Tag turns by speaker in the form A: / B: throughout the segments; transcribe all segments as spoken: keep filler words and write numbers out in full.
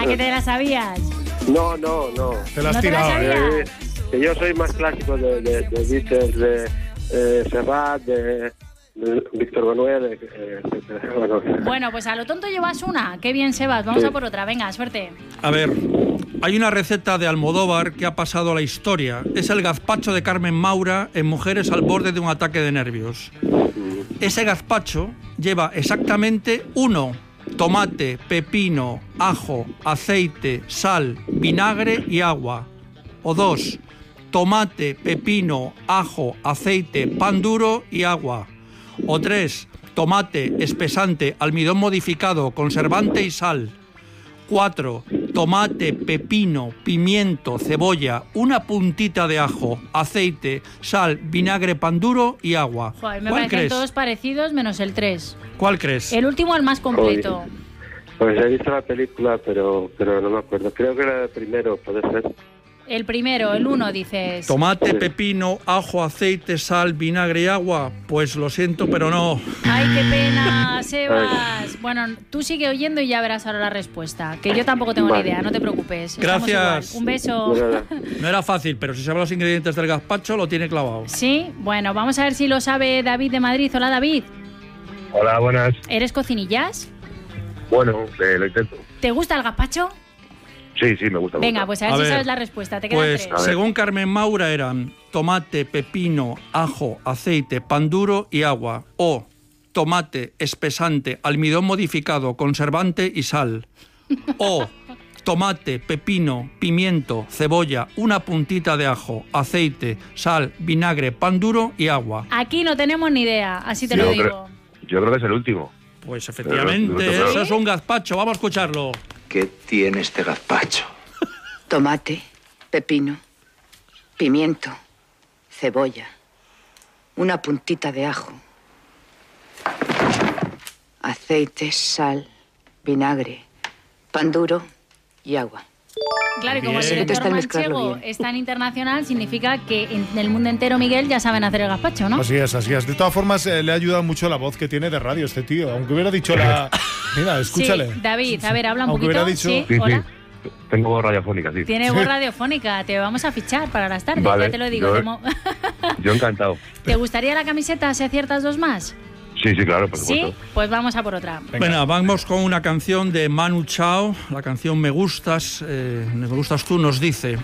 A: ¿A que te la sabías?
B: No, no, no.
C: Te la has
A: ¿No te la
C: tirado.
A: sabías?
B: Eh, que yo soy más clásico de, de, de Beatles, de eh, Serrat, de, de Víctor Manuel, eh, etcétera. Bueno.
A: Bueno, pues a lo tonto llevas una. Qué bien, Sebas. Vamos
B: Sí.
A: a por otra. Venga, suerte.
D: A ver, hay una receta de Almodóvar que ha pasado a la historia. Es el gazpacho de Carmen Maura en Mujeres al borde de un ataque de nervios. Ese gazpacho lleva exactamente uno: tomate, pepino, ajo, aceite, sal, vinagre y agua. O dos: tomate, pepino, ajo, aceite, pan duro y agua. O tres: tomate, espesante, almidón modificado, conservante y sal. Cuatro: tomate, pepino, pimiento, cebolla, una puntita de ajo, aceite, sal, vinagre, pan duro y agua.
A: Joder, me
D: ¿Cuál
A: parecen
D: crees?
A: todos parecidos menos el tres.
D: ¿Cuál crees?
A: El último, el más completo.
B: Pues he visto la película, pero pero no me acuerdo. Creo que era el primero, puede ser.
A: El primero, el uno, dices.
D: Tomate,
B: Sí.
D: pepino, ajo, aceite, sal, vinagre y agua. Pues lo siento, pero no.
A: Ay, qué pena, Sebas. Bueno, tú sigue oyendo y ya verás ahora la respuesta. Que yo tampoco tengo
B: Vale.
A: ni idea, no te preocupes. Estamos
D: Gracias.
A: igual. Un beso.
B: Nada.
D: No era fácil, pero si sabe los ingredientes del gazpacho, lo tiene clavado.
A: Sí, bueno, vamos a ver si lo sabe David de Madrid. Hola, David.
E: Hola, buenas.
A: ¿Eres cocinillas?
E: Bueno, eh, lo intento.
A: ¿Te gusta el gazpacho?
E: Sí, sí, me gusta. me
A: Venga,
E: gusta.
A: pues a ver
D: A
A: si
D: ver,
A: sabes la respuesta. Te quedan
D: Pues
A: tres.
D: según Carmen Maura eran tomate, pepino, ajo, aceite, pan duro y agua. O tomate, espesante, almidón modificado, conservante y sal. O tomate, pepino, pimiento, cebolla, una puntita de ajo, aceite, sal, vinagre, pan duro y agua.
A: Aquí no tenemos ni idea, así te
E: Yo
A: lo
E: creo-
A: digo.
E: Yo creo que es el último.
D: Pues efectivamente,
E: Pero, pero-
D: eso es un gazpacho. Vamos a escucharlo.
F: ¿Qué tiene este gazpacho?
G: Tomate, pepino, pimiento, cebolla, una puntita de ajo, aceite, sal, vinagre, pan duro y agua.
A: Claro, y como
D: Bien.
A: el director
G: Intenta mezclarlo
A: manchego
G: bien.
A: es tan internacional, significa que en el mundo entero, Miguel, ya saben hacer el gazpacho, ¿no?
C: Así es, así es. De todas formas, eh, le ha ayudado mucho la voz que tiene de radio este tío. Aunque hubiera dicho la... Mira, escúchale.
A: Sí, David, a ver, habla un
C: Aunque
A: poquito.
C: hubiera dicho-
A: Sí,
E: Sí,
A: hola.
E: sí. Tengo voz radiofónica, sí.
A: Tiene voz radiofónica, te vamos a fichar para las tardes,
E: Vale,
A: ya te lo digo.
E: yo-
A: de mo-
E: Yo encantado.
A: ¿Te gustaría la camiseta si aciertas dos más?
E: Sí, sí, claro, por
A: Sí,
E: supuesto.
A: pues vamos a por otra.
D: Bueno, vamos con una canción de Manu Chao. La canción Me Gustas, eh, Me Gustas Tú nos dice: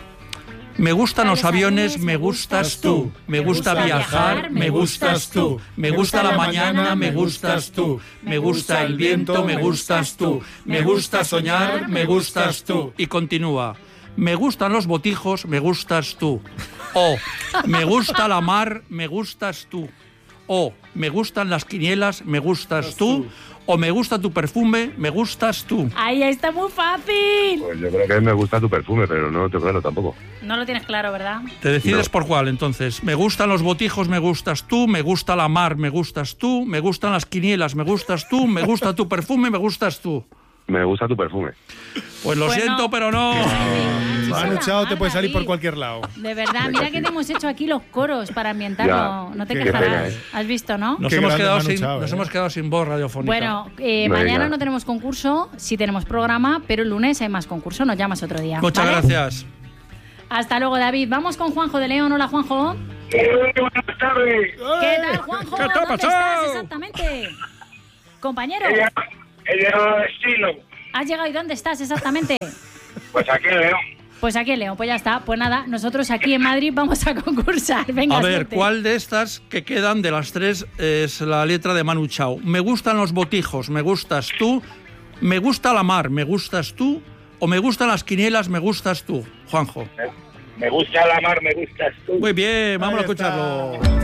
D: me gustan los aviones, me gustas tú. Me gusta viajar, me gustas tú. Me gusta la mañana, me gustas tú. Me gusta el viento, me gustas tú. Me gusta soñar, me gustas tú. Y continúa: me gustan los botijos, me gustas tú. O me gusta la mar, me gustas tú. O me gustan las quinielas, me gustas tú. O me gusta tu perfume, me gustas tú.
A: Ahí está muy fácil.
E: Pues yo creo que me gusta tu perfume, pero no lo tengo claro tampoco.
A: No lo tienes claro, ¿verdad?
D: Te decides
E: No.
D: por cuál, entonces. Me gustan los botijos, me gustas tú. Me gusta la mar, me gustas tú. Me gustan las quinielas, me gustas tú. Me gusta tu perfume, me gustas tú.
E: Me gusta tu perfume.
D: Pues lo
A: Pues
D: siento,
A: no.
D: pero no.
C: Manu Chao te puede salir por cualquier lado.
A: De verdad, mira que te hemos hecho aquí los coros para ambientarlo.
E: Ya,
A: No te
C: qué
A: quejarás.
E: pena, ¿eh?
A: ¿Has visto, no?
D: Nos,
C: Qué
D: hemos
C: grande
D: quedado,
C: Manu
D: sin,
C: Chao,
D: nos
C: ¿eh?
D: hemos quedado sin voz radiofónica.
A: Bueno, eh,
E: Venga.
A: mañana no tenemos concurso, sí tenemos programa, pero el lunes hay más concurso, nos llamas otro día.
D: Muchas
A: ¿vale?
D: gracias.
A: Hasta luego, David. Vamos con Juanjo de León. Hola, Juanjo.
E: Buenas tardes.
A: ¿Qué tal, Juanjo?
D: ¿Qué te ha
A: ¿Dónde
D: pasado?
A: estás exactamente? Compañero,
E: He llegado a destino.
A: ¿has llegado y dónde estás exactamente?
E: Pues aquí veo.
A: Pues aquí en León, pues ya está. Pues nada, nosotros aquí en Madrid vamos a concursar. Venga,
D: A ver,
A: suerte.
D: ¿cuál de estas que quedan de las tres es la letra de Manu Chao? Me gustan los botijos, me gustas tú. Me gusta la mar, me gustas tú. O me gustan las quinielas, me gustas tú. Juanjo.
E: Me gusta la mar, me gustas tú.
D: Muy bien, vamos
C: Ahí
D: a escucharlo.
C: está.